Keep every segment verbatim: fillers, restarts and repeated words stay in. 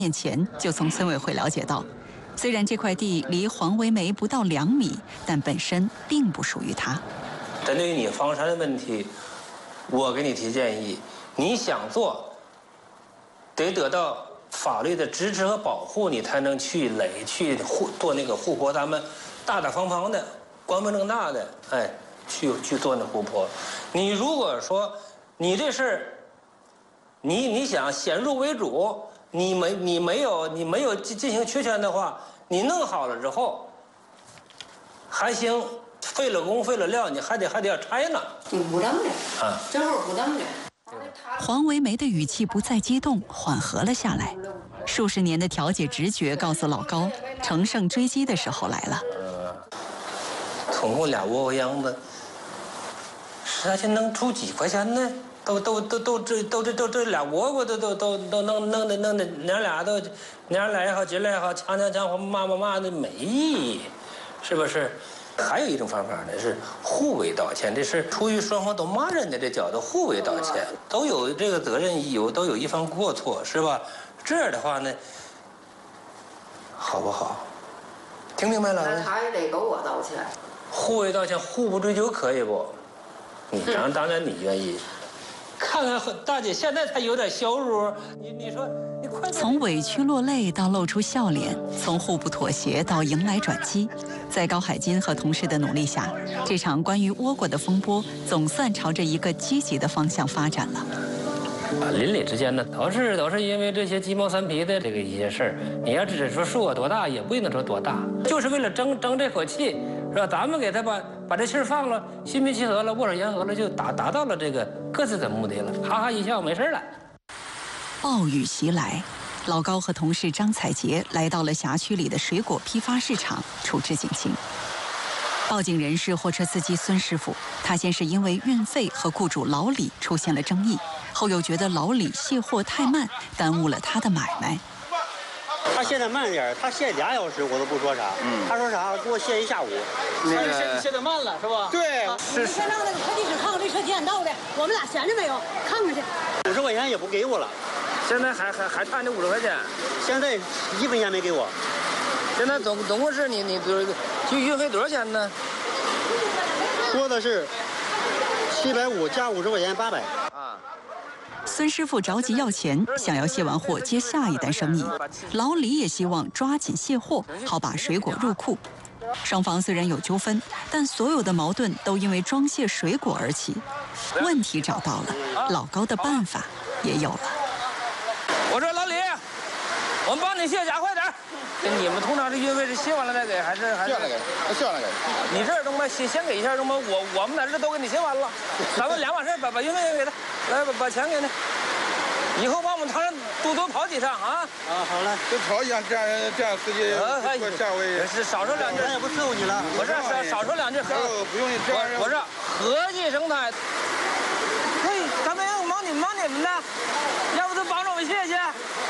面前就从村委会了解到，虽然这块地离黄维梅不到两米，但本身并不属于他。 针对于你房产的问题，我给你提建议，你想做，得得到法律的支持和保护，你才能去垒去户做那个户坡，咱们大大方方的、光明正大的，哎，去去做那户坡。你如果说你这事儿，你你想先入为主。你没你没有你没有进进行确权的话，你弄好了之后，还行，费了工费了料，你还得还得要拆呢。 嗯，不等着啊，这会儿不等着。 黄维梅的语气不再激动，缓和了下来。数十年的调解直觉告诉老高，乘胜追击的时候来了。 呃，总共俩窝窝秧子，十来天能出几块钱呢？都都都都这都这都这俩窝窝都都都都弄弄的弄的，娘俩都娘俩也好，姐俩也好，强强强骂骂骂的没意义，是不是？还有一种方法呢，是互为道歉，这是出于双方都骂人的这角度互为道歉，都有这个责任义务，都有一方过错，是吧？这样的话呢，好不好？听明白了？ 那他也得给我道歉。 互为道歉，互不追究，可以不？你当当然你愿意。看看大姐现在才有点消入，你你说你快点。 从委屈落泪到露出笑脸，从互不妥协到迎来转机，在高海金和同事的努力下，这场关于倭国的风波总算朝着一个积极的方向发展了。 啊，邻里之间呢，都是都是因为这些鸡毛蒜皮的这个一些事儿。你要只是说数额多大，也不一定说多大，就是为了争争这口气，是吧？咱们给他把把这气儿放了，心平气和了，握手言和了，就达达到了这个各自的目的了，哈哈一笑，没事了。 暴雨袭来，老高和同事张彩杰来到了辖区里的水果批发市场处置警情。报警人是货车司机孙师傅，他先是因为运费和雇主老李出现了争议，后又觉得老李卸货太慢，耽误了他的买卖。 他卸的慢点，他卸俩小时我都不说啥。嗯，他说啥？给我卸一下午。 那个卸卸的慢了是吧？ 对， 是是。先让那个快递车看看这车几点到的，我们俩闲着没有？看看去。 五十块钱也不给我了， 现在还还还差那五十块钱。 现在一分钱没给我。 现在总总共是你你多就运费多少钱呢？ 说的是七百五加五十块钱八百。 啊。 孙师傅着急要钱，想要卸完货接下一单生意。老李也希望抓紧卸货，好把水果入库。双方虽然有纠纷，但所有的矛盾都因为装卸水果而起。问题找到了，老高的办法也有了。 我说老李，我们帮你卸，加快点。你们通常是运费是卸完了再给，还是还是？ 卸完了给，卸完了给。 你这儿中吧，先先给一下中吧，我我们在这都给你卸完了，咱们两码事，把把运费也给他，来把把钱给他。以后帮我们团多多跑几趟啊！ 啊，好了， 多跑一趟，这样这样司机过下回是少说两句。 咱也不伺候你了。 我这少少说两句，合不用你这样。 我这和气生财。嘿，咱们忙你忙你们的，要不就帮着我们谢谢。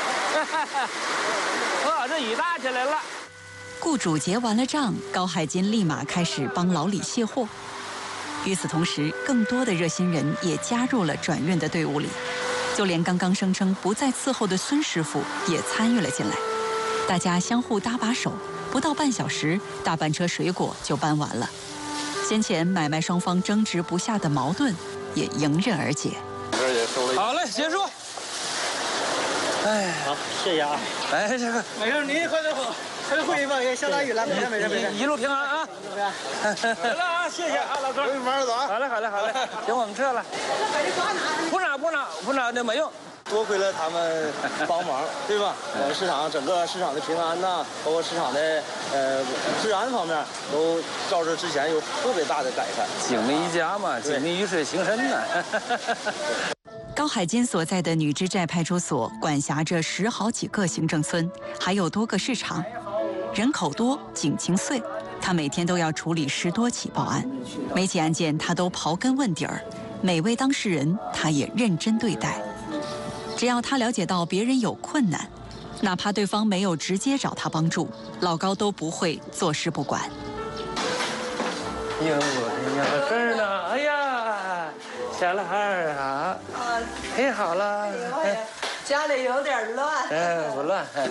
呵，这雨大起来了。 雇主结完了账，高海金立马开始帮老李卸货。与此同时，更多的热心人也加入了转运的队伍里。就连刚刚声称不再伺候的孙师傅也参与了进来，大家相互搭把手，不到半小时，大半车水果就搬完了。先前买卖双方争执不下的矛盾也迎刃而解。 好嘞，结束。哎， 好，谢谢啊。 哎，这个没事，您快点走，快点回去吧，也下大雨了，没事没事没事， 一路平安啊！ 一路平安。来了啊，谢谢啊，老哥， 我给你玩着走啊。 好嘞，好嘞，好嘞，行，我们撤了。不拿不拿不拿，那没用。 多亏了他们帮忙，对吧？呃，市场整个市场的平安呐，包括市场的呃治安方面，都照着之前有特别大的改善。 警民一家嘛，警民鱼水情深呐。 高海金所在的女支寨派出所管辖着十好几个行政村，还有多个市场，人口多，警情碎。他每天都要处理十多起报案，每起案件他都刨根问底儿，每位当事人他也认真对待。只要他了解到别人有困难，哪怕对方没有直接找他帮助，老高都不会坐视不管。 哟，有事儿呢！哎呀，小老汉儿好，哎，好了，哎， 家里有点乱。 嗯，不乱。